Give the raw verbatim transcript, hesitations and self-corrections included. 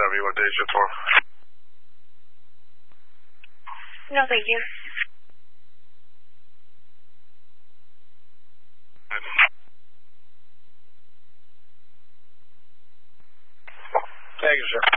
whatever you want day shift for. No, thank you. Thank you, sir.